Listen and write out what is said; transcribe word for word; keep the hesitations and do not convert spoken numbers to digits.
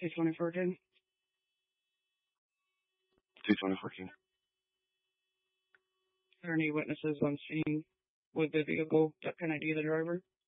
two twenty-four King. two twenty-four King. Are there any witnesses on scene with the vehicle that can I D the driver?